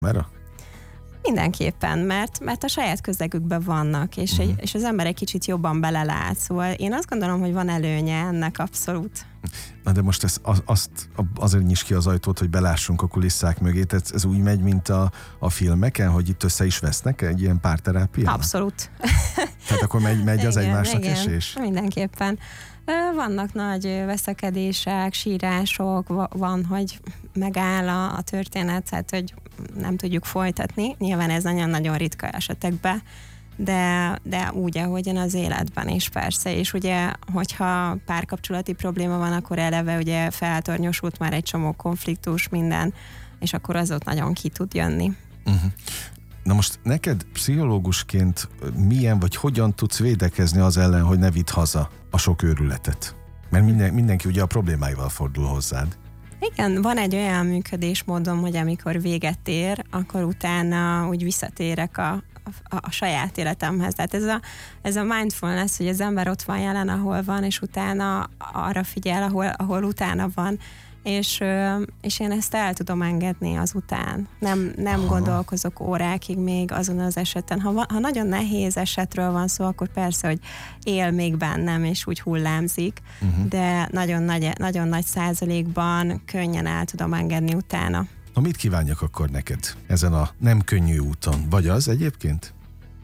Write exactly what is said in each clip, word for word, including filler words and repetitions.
Mára? Mindenképpen, mert, mert a saját közegükben vannak, és, uh-huh. egy, és az ember egy kicsit jobban belelát. Szóval én azt gondolom, hogy van előnye ennek abszolút. Na de most ez, az, azt azért nyis ki az ajtót, hogy belássunk a kulisszák mögé. Ez, ez úgy megy, mint a, a filmeken, hogy itt össze is vesznek egy ilyen párterápián? Abszolút. Tehát akkor megy, megy az igen, egymásnak igen, esés? Mindenképpen. Vannak nagy veszekedések, sírások, van, hogy megáll a, a történet, tehát hogy nem tudjuk folytatni. Nyilván ez nagyon-nagyon ritka esetekben, de, de úgy, ahogyan az életben is persze. És ugye, hogyha párkapcsolati probléma van, akkor eleve ugye feltornyosult már egy csomó konfliktus, minden, és akkor az ott nagyon ki tud jönni. Uh-huh. Na most neked pszichológusként milyen vagy hogyan tudsz védekezni az ellen, hogy ne vidd haza a sok őrületet? Mert minden, mindenki ugye a problémáival fordul hozzád. Igen, van egy olyan működésmódom, hogy amikor véget ér, akkor utána úgy visszatérek a, a, a saját életemhez. Tehát ez a, ez a mindfulness, hogy az ember ott van jelen, ahol van, és utána arra figyel, ahol, ahol utána van. És, és én ezt el tudom engedni azután. Nem, nem gondolkozok órákig még azon az eseten. Ha, va, ha nagyon nehéz esetről van szó, akkor persze, hogy él még bennem, és úgy hullámzik, uh-huh. de nagyon nagy, nagyon nagy százalékban könnyen el tudom engedni utána. Na mit kívánjak akkor neked ezen a nem könnyű úton? Vagy az egyébként?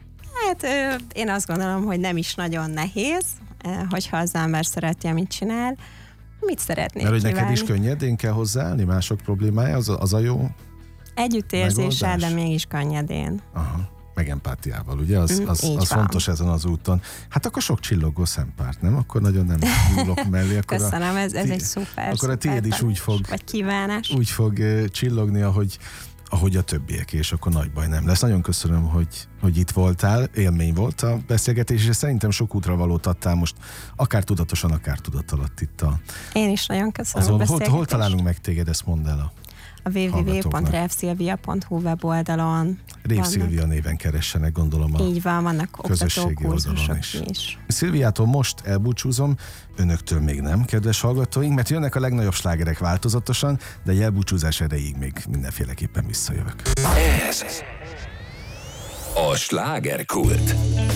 Hát én azt gondolom, hogy nem is nagyon nehéz, hogyha az ember szereti, amit csinál. Mit szeretnék Mert hogy kívánni? neked is könnyedén kell hozzáállni mások problémája, az a, az a jó együttérzéssel, de mégis könnyedén. Aha, meg empátiával, ugye? Az, az, mm, az fontos ezen az úton. Hát akkor sok csillogó szempárt, nem? Akkor nagyon nem nyúlok mellé. Akkor köszönöm, a, ez, ez egy szuper. Akkor a tiéd is úgy fog, vagy kívánás. úgy fog uh, csillogni, ahogy ahogy a többiek, és akkor nagy baj nem lesz. Nagyon köszönöm, hogy, hogy itt voltál, élmény volt a beszélgetés, és szerintem sok útra valót adtál most, akár tudatosan, akár tudat alatt itt a... Én is nagyon köszönöm azon, a beszélgetést. Hol, hol találunk meg téged, ezt mondd el a A double-u double-u double-u pont revszilvia pont hu weboldalon. Rév Szilvia néven keressenek, gondolom a így van, vannak közösségi oldalon is. is. Szilviától most elbúcsúzom, önöktől még nem, kedves hallgatóink, mert jönnek a legnagyobb slágerek változatosan, de egy elbúcsúzás erejéig még mindenféleképpen visszajövök. Ez a slágerkult.